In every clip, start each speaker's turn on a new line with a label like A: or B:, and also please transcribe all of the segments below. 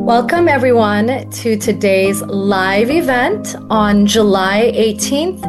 A: Welcome, everyone, to today's live event on July 18th,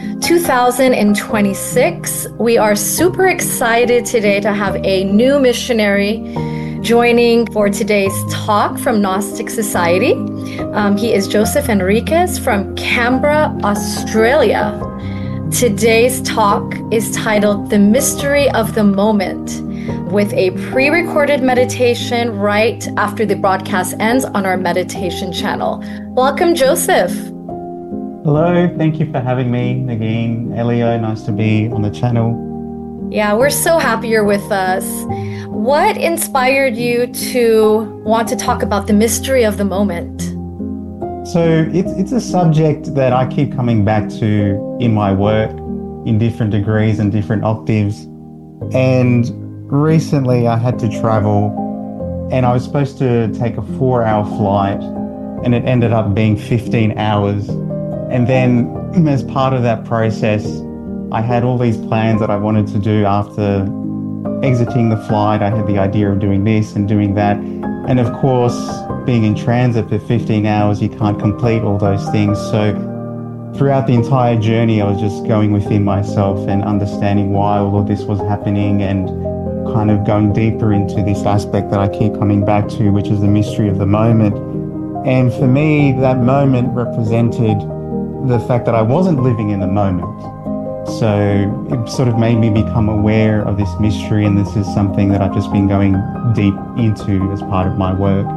A: 2026. We are super excited today to have a new missionary joining for today's talk from Gnostic Society. He is Joseph Enriquez from Canberra, Australia. Today's talk is titled The Mystery of the Moment, with a pre-recorded meditation right after the broadcast ends on our meditation channel. Welcome, Joseph.
B: Hello, thank you for having me, Nagin, Elio. Nice to be on the channel.
A: Yeah, we're so happy you're with us. What inspired you to want to talk about the mystery of the moment?
B: So it's a subject that I keep coming back to in my work in different degrees and different octaves. And recently I had to travel and I was supposed to take a 4-hour flight and it ended up being 15 hours. And then as part of that process, I had all these plans that I wanted to do after exiting the flight. I had the idea of doing this and doing that. And of course, being in transit for 15 hours, you can't complete all those things. So throughout the entire journey, I was just going within myself and understanding why all of this was happening and kind of going deeper into this aspect that I keep coming back to, which is the mystery of the moment. And for me, that moment represented the fact that I wasn't living in the moment. So it sort of made me become aware of this mystery, and this is something that I've just been going deep into as part of my work.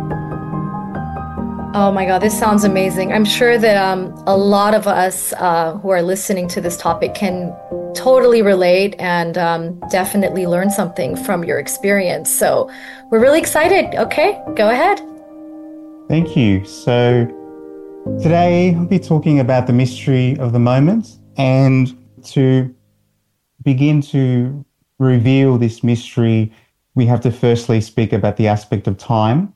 A: Oh my God, this sounds amazing. I'm sure that a lot of us who are listening to this topic can totally relate and definitely learn something from your experience. So we're really excited. Okay, go ahead.
B: Thank you. So today I'll be talking about the mystery of the moment, and to begin to reveal this mystery, we have to firstly speak about the aspect of time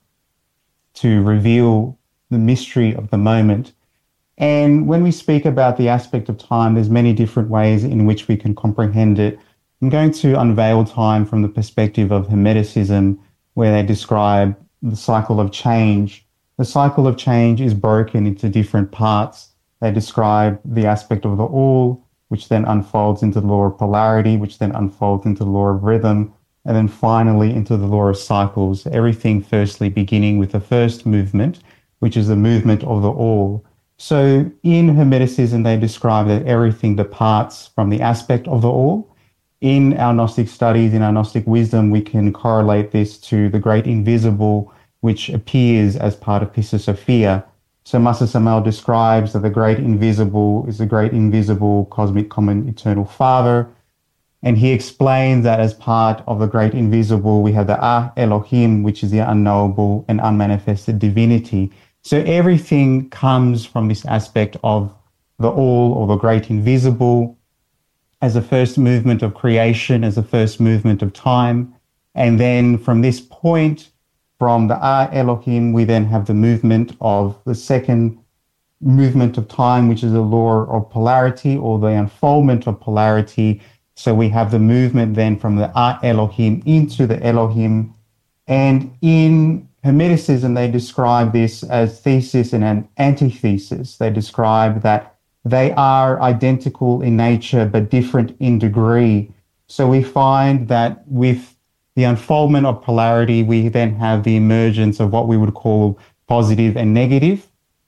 B: to reveal the mystery of the moment. And when we speak about the aspect of time, there's many different ways in which we can comprehend it. I'm going to unveil time from the perspective of Hermeticism, where they describe the cycle of change. The cycle of change is broken into different parts. They describe the aspect of the all, which then unfolds into the law of polarity, which then unfolds into the law of rhythm, and then finally into the law of cycles. Everything firstly beginning with the first movement, which is the movement of the all. So in Hermeticism, they describe that everything departs from the aspect of the all. In our Gnostic studies, in our Gnostic wisdom, we can correlate this to the great invisible, which appears as part of Pistis Sophia. So Master Samael describes that the great invisible is the great invisible cosmic common eternal Father. And he explains that as part of the great invisible, we have the Elohim, which is the unknowable and unmanifested divinity. So everything comes from this aspect of the all, or the great invisible, as the first movement of creation, as the first movement of time. And then from this point, from the Elohim, we then have the movement of the second movement of time, which is the law of polarity, or the unfoldment of polarity. So we have the movement then from the Elohim into the Elohim. And in Hermeticism, they describe this as thesis and an antithesis. They describe that they are identical in nature, but different in degree. So we find that with the unfoldment of polarity, we then have the emergence of what we would call positive and negative.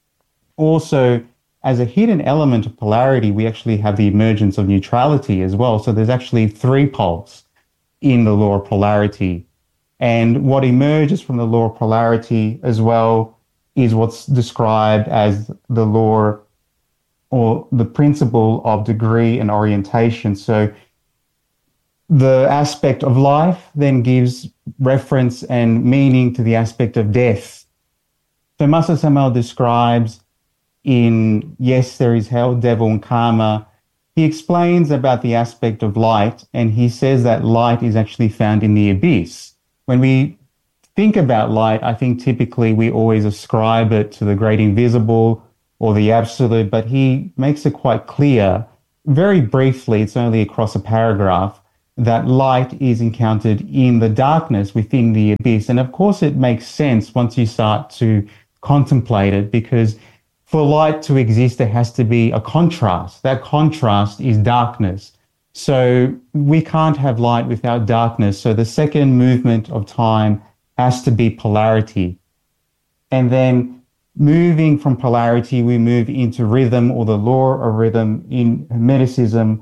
B: Also, as a hidden element of polarity, we actually have the emergence of neutrality as well. So there's actually 3 poles in the law of polarity. And what emerges from the law of polarity as well is what's described as the law or the principle of degree and orientation. So the aspect of life then gives reference and meaning to the aspect of death. So Master Samael describes in Yes, There Is Hell, Devil and Karma, he explains about the aspect of light, and he says that light is actually found in the abyss. When we think about light, I think typically we always ascribe it to the great invisible or the absolute, but he makes it quite clear, very briefly, it's only across a paragraph, that light is encountered in the darkness within the abyss. And of course, it makes sense once you start to contemplate it, because for light to exist, there has to be a contrast. That contrast is darkness. So we can't have light without darkness. So the second movement of time has to be polarity. And then moving from polarity, we move into rhythm, or the law of rhythm in Hermeticism.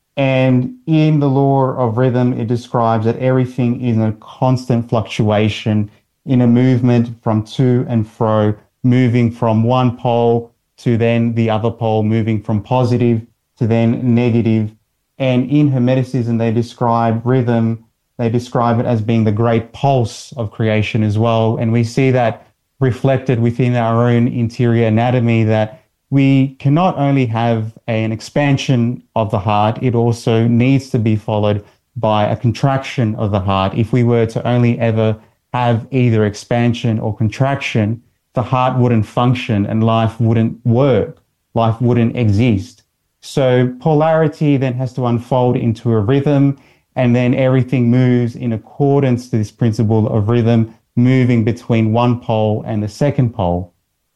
B: And in the law of rhythm, it describes that everything is in a constant fluctuation, in a movement from to and fro, moving from one pole to then the other pole, moving from positive to then negative. And in Hermeticism, they describe rhythm, they describe it as being the great pulse of creation as well. And we see that reflected within our own interior anatomy, that we cannot only have an expansion of the heart, it also needs to be followed by a contraction of the heart. If we were to only ever have either expansion or contraction, the heart wouldn't function and life wouldn't work, life wouldn't exist. So polarity then has to unfold into a rhythm, and then everything moves in accordance to this principle of rhythm, moving between one pole and the second pole.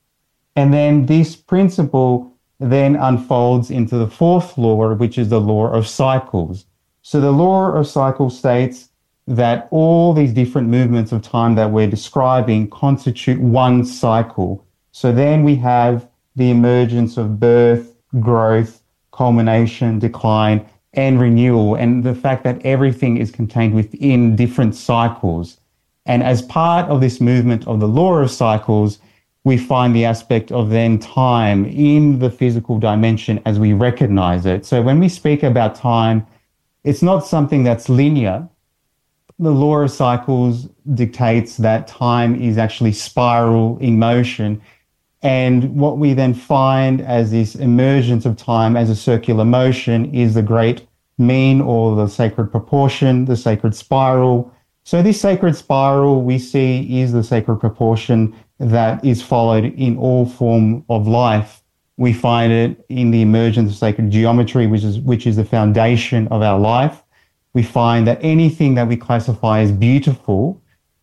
B: And then this principle then unfolds into the fourth law, which is the law of cycles. So the law of cycles states that all these different movements of time that we're describing constitute one cycle. So then we have the emergence of birth, growth, culmination, decline, and renewal, and the fact that everything is contained within different cycles. And as part of this movement of the law of cycles, we find the aspect of then time in the physical dimension as we recognize it. So when we speak about time, it's not something that's linear. The law of cycles dictates that time is actually spiral in motion. And what we then find as this emergence of time as a circular motion is the great mean, or the sacred proportion, the sacred spiral. So this sacred spiral we see is the sacred proportion that is followed in all form of life. We find it in the emergence of sacred geometry, which is the foundation of our life. We find that anything that we classify as beautiful,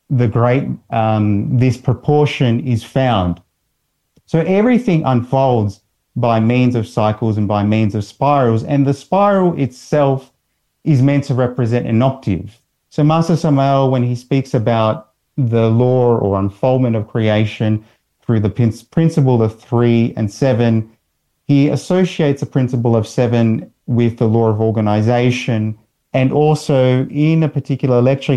B: this proportion is found. So everything unfolds by means of cycles and by means of spirals, and the spiral itself is meant to represent an octave. So Master Samael, when he speaks about the law or unfoldment of creation through the principle of 3 and 7, he associates the principle of 7 with the law of organization. And also in a particular lecture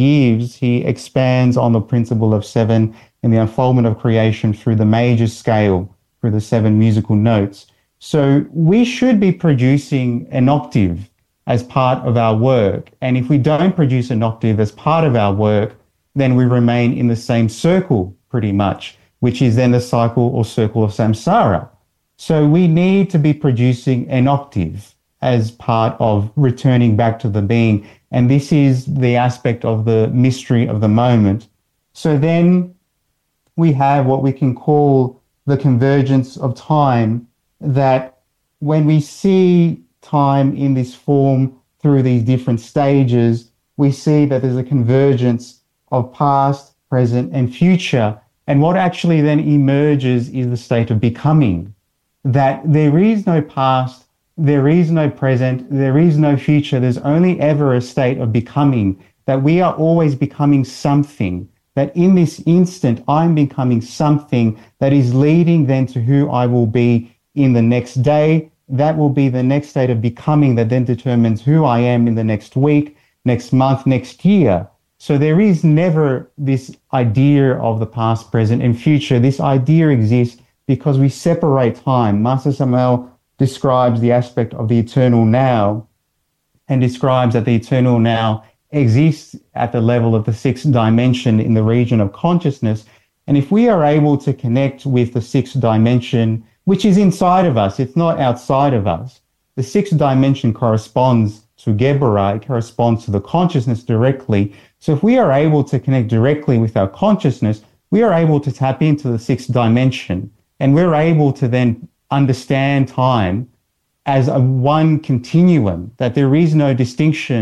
B: he expands on the principle of 7 and the unfoldment of creation through the major scale, through the 7 musical notes. So we should be producing an octave as part of our work. And if we don't produce an octave as part of our work, then we remain in the same circle pretty much, which is then the cycle or circle of samsara. So we need to be producing an octave as part of returning back to the being. And this is the aspect of the mystery of the moment. So then we have what we can call the convergence of time, that when we see time in this form through these different stages, we see that there's a convergence of past, present, and future. And what actually then emerges is the state of becoming, that there is no past, there is no present, there is no future. There's only ever a state of becoming, that we are always becoming something, that in this instant, I'm becoming something that is leading then to who I will be in the next day. That will be the next state of becoming that then determines who I am in the next week, next month, next year. So there is never this idea of the past, present, and future. This idea exists because we separate time. Master Samael describes the aspect of the eternal now, and describes that the eternal now exists at the level of the 6th dimension in the region of consciousness. And if we are able to connect with the 6th dimension, which is inside of us, it's not outside of us. The 6th dimension corresponds to Geburah, it corresponds to the consciousness directly. So if we are able to connect directly with our consciousness, we are able to tap into the 6th dimension, and we're able to then understand time as a one continuum, that there is no distinction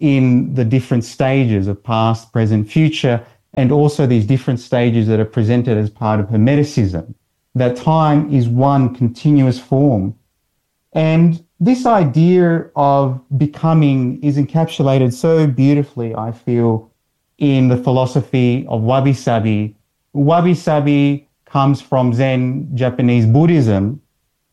B: in the different stages of past, present, future, and also these different stages that are presented as part of Hermeticism, that time is one continuous form. And this idea of becoming is encapsulated so beautifully, I feel, in the philosophy of wabi-sabi. Wabi-sabi comes from Zen Japanese Buddhism,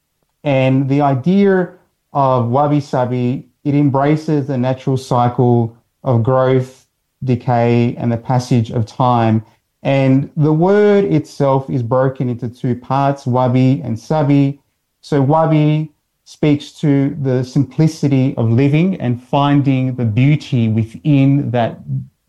B: and the idea of wabi-sabi, it embraces the natural cycle of growth, decay, and the passage of time. And the word itself is broken into two parts, wabi and sabi. So wabi speaks to the simplicity of living and finding the beauty within that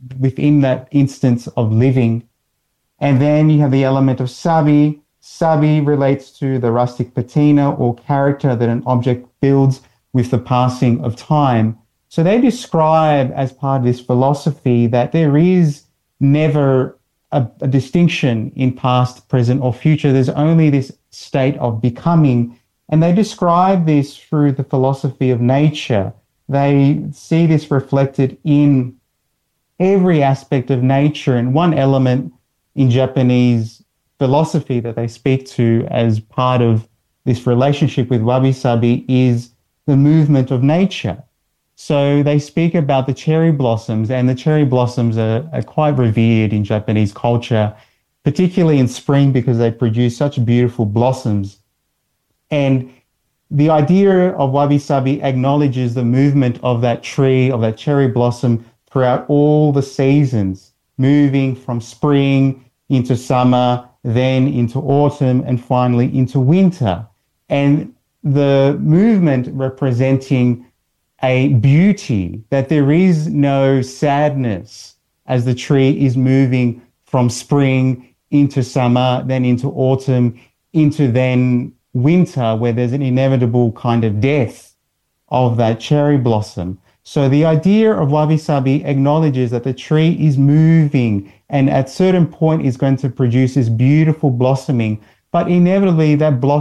B: instance of living. And then you have the element of sabi. Sabi relates to the rustic patina or character that an object builds with the passing of time. So they describe as part of this philosophy that there is never a distinction in past, present, or future. There's only this state of becoming. And they describe this through the philosophy of nature. They see this reflected in every aspect of nature. And one element in Japanese philosophy that they speak to as part of this relationship with wabi-sabi is the movement of nature. So they speak about the cherry blossoms, and the cherry blossoms are quite revered in Japanese culture, particularly in spring because they produce such beautiful blossoms. And the idea of wabi-sabi acknowledges the movement of that tree, of that cherry blossom throughout all the seasons, moving from spring into summer, then into autumn, and finally into winter. And the movement representing a beauty, that there is no sadness as the tree is moving from spring into summer, then into autumn, into then winter, where there's an inevitable kind of death of that cherry blossom. So the idea of wabi-sabi acknowledges that the tree is moving and at a certain point is going to produce this beautiful blossoming, but inevitably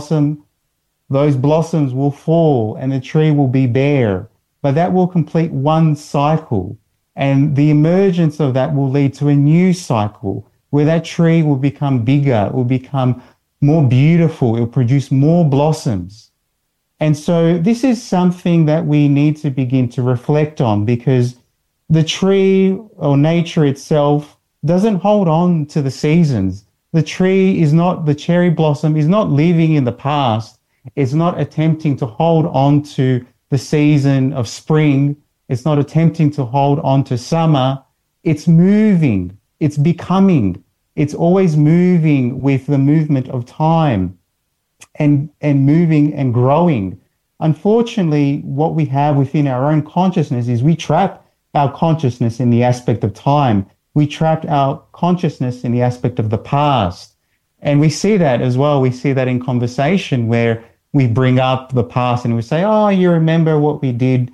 B: those blossoms will fall and the tree will be bare, but that will complete one cycle. And the emergence of that will lead to a new cycle where that tree will become bigger, will become more beautiful, it will produce more blossoms. And so this is something that we need to begin to reflect on, because the tree or nature itself doesn't hold on to the seasons. The cherry blossom is not living in the past. It's not attempting to hold on to the season of spring. It's not attempting to hold on to summer. It's moving. It's becoming. It's always moving with the movement of time and moving and growing. Unfortunately, what we have within our own consciousness is we trap our consciousness in the aspect of time. We trapped our consciousness in the aspect of the past. And we see that as well. We see that in conversation where we bring up the past and we say, oh, you remember what we did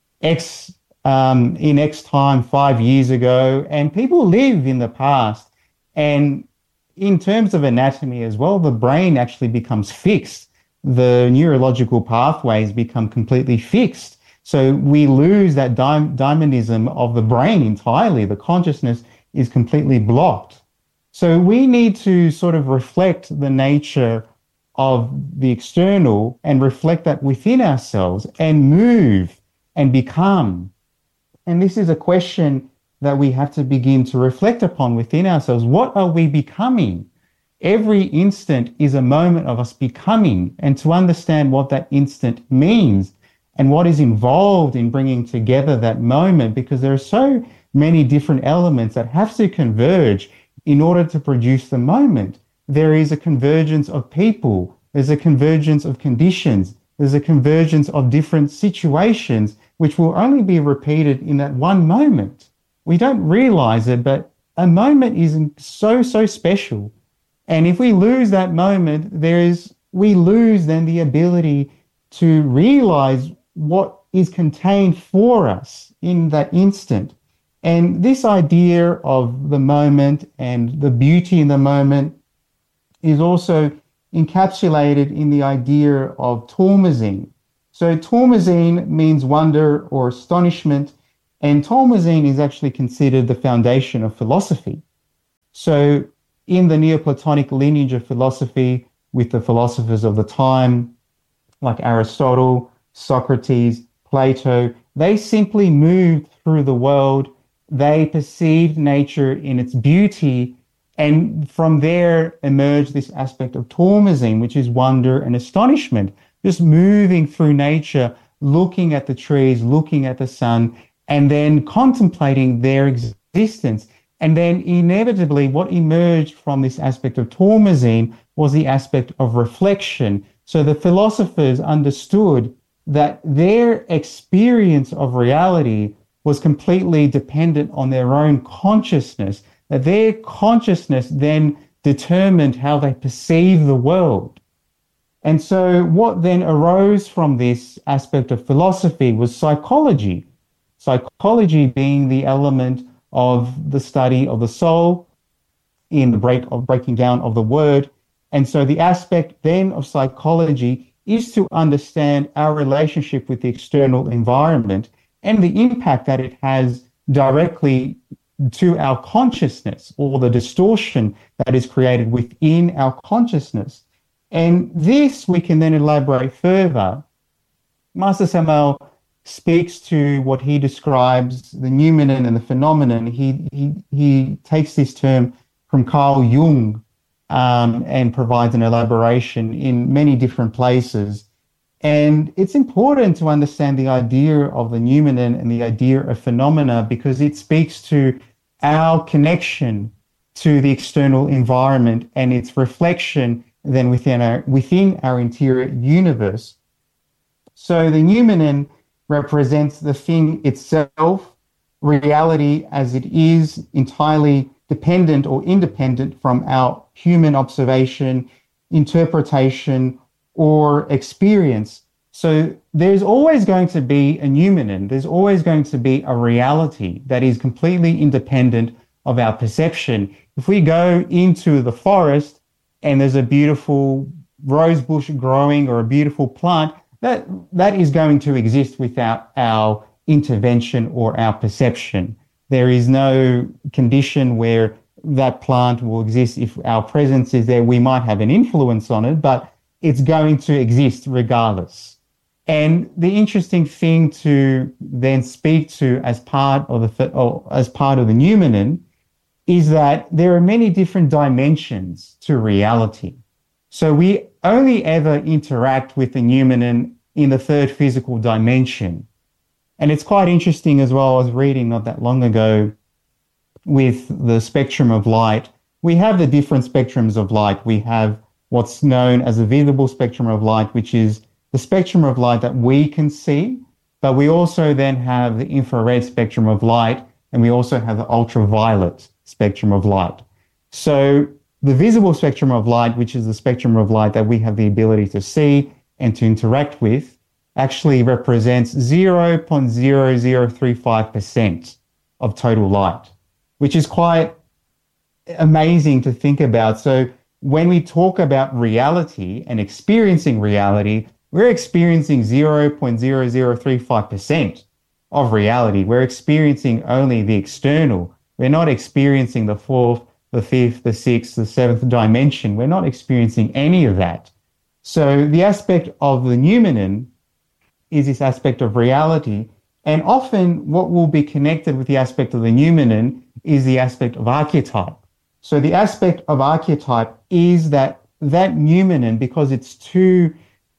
B: in X time 5 years ago. And people live in the past. And in terms of anatomy as well, the brain actually becomes fixed. The neurological pathways become completely fixed. So we lose that dynamism of the brain entirely. The consciousness is completely blocked. So we need to sort of reflect the nature of the external and reflect that within ourselves and move and become. And this is a question that we have to begin to reflect upon within ourselves. What are we becoming? Every instant is a moment of us becoming, and to understand what that instant means and what is involved in bringing together that moment, because there are so many different elements that have to converge in order to produce the moment. There is a convergence of people, there's a convergence of conditions, there's a convergence of different situations, which will only be repeated in that one moment. We don't realize it, but a moment is so special. And if we lose that moment, we lose then the ability to realize what is contained for us in that instant. And this idea of the moment and the beauty in the moment is also encapsulated in the idea of Tormozin. So Tormozin means wonder or astonishment, And Thomasine is actually considered the foundation of philosophy. So in the Neoplatonic lineage of philosophy, with the philosophers of the time, like Aristotle, Socrates, Plato, they simply moved through the world. They perceived nature in its beauty, and from there emerged this aspect of Thomasine, which is wonder and astonishment, just moving through nature, looking at the trees, looking at the sun, and then contemplating their existence. And then inevitably what emerged from this aspect of Thomasine was the aspect of reflection. So the philosophers understood that their experience of reality was completely dependent on their own consciousness, that their consciousness then determined how they perceive the world. And so what then arose from this aspect of philosophy was psychology. Psychology being the element of the study of the soul in the breaking down of the word. And so the aspect then of psychology is to understand our relationship with the external environment and the impact that it has directly to our consciousness, or the distortion that is created within our consciousness. And this we can then elaborate further. Master Samael speaks to what he describes the noumenon and the phenomenon. He takes this term from Carl Jung and provides an elaboration in many different places. And it's important to understand the idea of the noumenon and the idea of phenomena, because it speaks to our connection to the external environment and its reflection then within our interior universe. So the noumenon represents the thing itself, reality as it is, entirely dependent or independent from our human observation, interpretation, or experience. So there's always going to be a noumenon, there's always going to be a reality that is completely independent of our perception. If we go into the forest and there's a beautiful rose bush growing or a beautiful plant, that is going to exist without our intervention or our perception. There is no condition where that plant will exist. If our presence is there, we might have an influence on it, but it's going to exist regardless. And the interesting thing to then speak to as part of the noumenon is that there are many different dimensions to reality. So we only ever interact with the noumenon in the third physical dimension. And it's quite interesting as well. I was reading not that long ago with the spectrum of light. We have the different spectrums of light. We have what's known as the visible spectrum of light, which is the spectrum of light that we can see. But we also then have the infrared spectrum of light, and we also have the ultraviolet spectrum of light. So the visible spectrum of light, which is the spectrum of light that we have the ability to see and to interact with, actually represents 0.0035% of total light, which is quite amazing to think about. So when we talk about reality and experiencing reality, we're experiencing 0.0035% of reality. We're experiencing only the external. We're not experiencing the fourth, the fifth, the sixth, the seventh dimension. We're not experiencing any of that. So the aspect of the noumenon is this aspect of reality. And often what will be connected with the aspect of the noumenon is the aspect of archetype. So the aspect of archetype is that noumenon, because it's too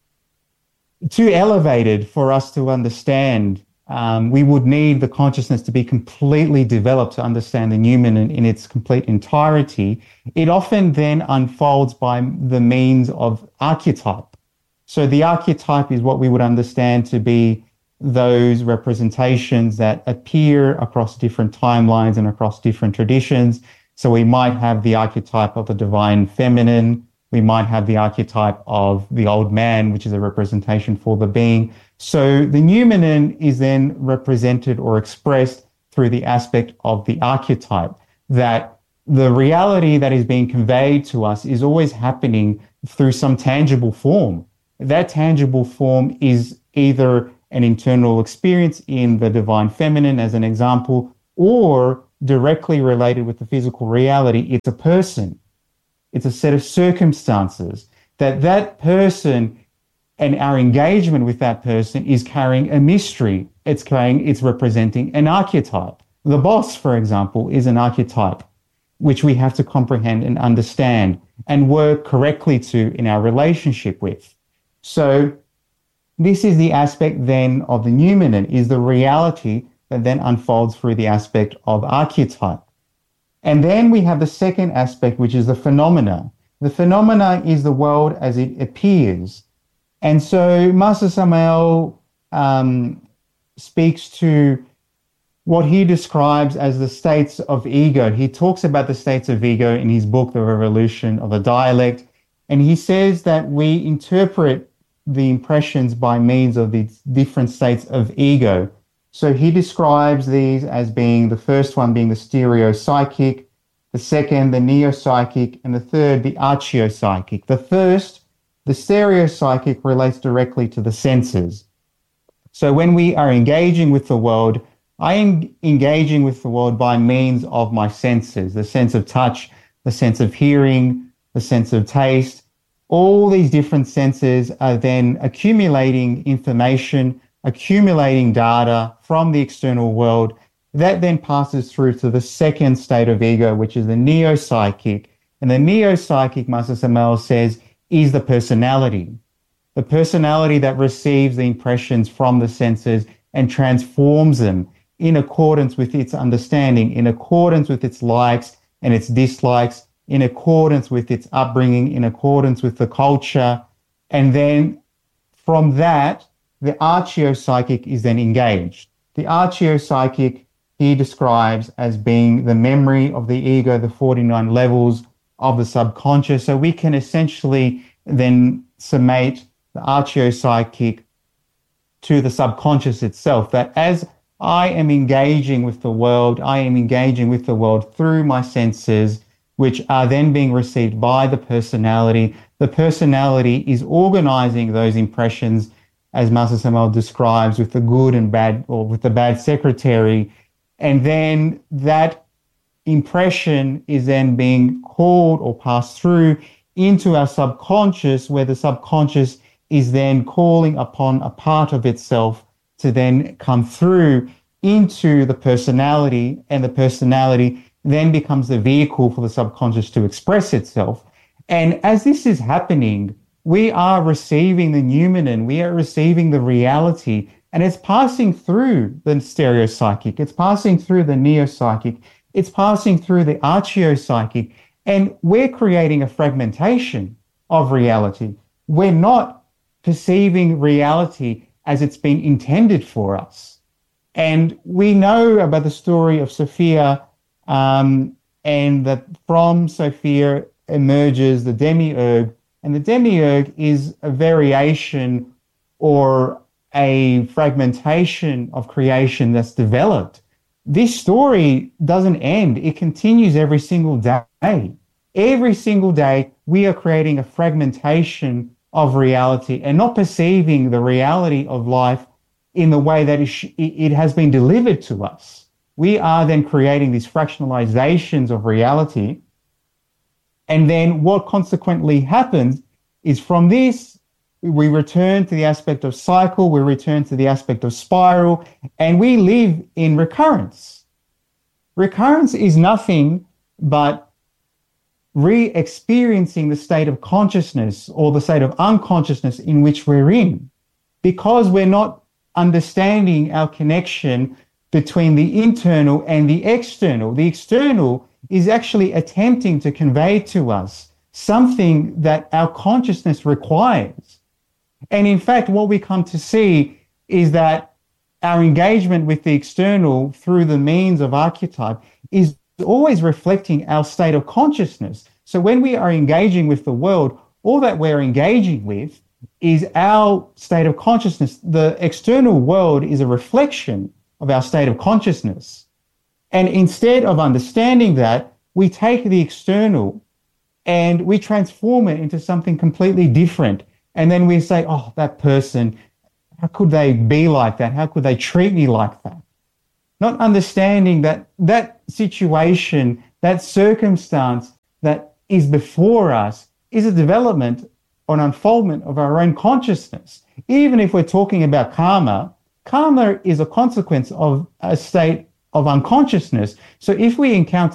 B: elevated for us to understand, we would need the consciousness to be completely developed to understand the noumenon in its complete entirety. It often then unfolds by the means of archetype. So the archetype is what we would understand to be those representations that appear across different timelines and across different traditions. So we might have the archetype of the divine feminine. We might have the archetype of the old man, which is a representation for the being. So the noumenon is then represented or expressed through the aspect of the archetype, that the reality that is being conveyed to us is always happening through some tangible form. That tangible form is either an internal experience in the divine feminine, as an example, or directly related with the physical reality, it's a person. It's a set of circumstances that person and our engagement with that person is carrying a mystery. It's representing an archetype. The boss, for example, is an archetype which we have to comprehend and understand and work correctly to in our relationship with. So this is the aspect then of the noumenon, is the reality that then unfolds through the aspect of archetype. And then we have the second aspect, which is the phenomena. The phenomena is the world as it appears. And so Master Samael speaks to what he describes as the states of ego. He talks about the states of ego in his book, The Revolution of the Dialect. And he says that we interpret the impressions by means of these different states of ego. So he describes these as being, the first one being the stereopsychic, the second, the neopsychic, and the third, the archeopsychic. The first, the stereopsychic, relates directly to the senses. So when we are engaging with the world, I am engaging with the world by means of my senses, the sense of touch, the sense of hearing, the sense of taste. All these different senses are then accumulating information, accumulating data from the external world that then passes through to the second state of ego, which is the neopsychic. And the neopsychic, Master Samael says, is the personality that receives the impressions from the senses and transforms them in accordance with its understanding, in accordance with its likes and its dislikes, in accordance with its upbringing, in accordance with the culture. And then from that, the archeopsychic is then engaged. The archeopsychic he describes as being the memory of the ego, the 49 levels of the subconscious. So we can essentially then summate the archeopsychic to the subconscious itself, that as I am engaging with the world, I am engaging with the world through my senses, which are then being received by the personality. The personality is organizing those impressions, as Master Samael describes, with the good and bad, or with the bad secretary. And then that impression is then being called or passed through into our subconscious, where the subconscious is then calling upon a part of itself to then come through into the personality, and the personality then becomes the vehicle for the subconscious to express itself. And as this is happening, we are receiving the noumenon, we are receiving the reality, and it's passing through the stereopsychic, it's passing through the neopsychic, it's passing through the archeopsychic, and we're creating a fragmentation of reality. We're not perceiving reality as it's been intended for us. And we know about the story of Sophia, and that from Sophia emerges the demiurge, and the demiurge is a variation or a fragmentation of creation that's developed. This story doesn't end. It continues every single day. Every single day, we are creating a fragmentation of reality and not perceiving the reality of life in the way that it has been delivered to us. We are then creating these fractionalizations of reality. And then what consequently happens is, from this, we return to the aspect of cycle, we return to the aspect of spiral, and we live in recurrence. Recurrence is nothing but re-experiencing the state of consciousness or the state of unconsciousness in which we're in, because we're not understanding our connection between the internal and the external. The external is actually attempting to convey to us something that our consciousness requires. And in fact, what we come to see is that our engagement with the external through the means of archetype is always reflecting our state of consciousness. So when we are engaging with the world, all that we're engaging with is our state of consciousness. The external world is a reflection of our state of consciousness. And instead of understanding that, we take the external and we transform it into something completely different. And then we say, oh, that person, how could they be like that? How could they treat me like that? Not understanding that that situation, that circumstance that is before us is a development or an unfoldment of our own consciousness. Even if we're talking about karma, karma is a consequence of a state of unconsciousness. So if we encounter